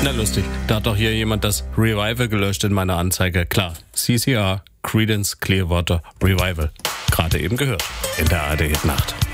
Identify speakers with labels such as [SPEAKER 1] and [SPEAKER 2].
[SPEAKER 1] Na lustig, da hat doch hier jemand das Revival gelöscht in meiner Anzeige. Klar, CCR, Creedence Clearwater Revival. Gerade eben gehört in der ARD Nacht.